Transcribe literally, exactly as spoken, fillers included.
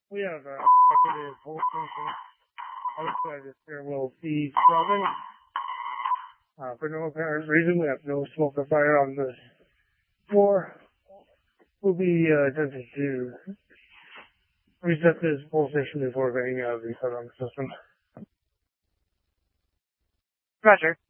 We have a executive whole station outside the stairwell B throbbing. Uh, for no apparent reason, we have no smoke or fire on the floor. We'll be uh, attempting to reset this whole station before getting out of the alarm system. Roger.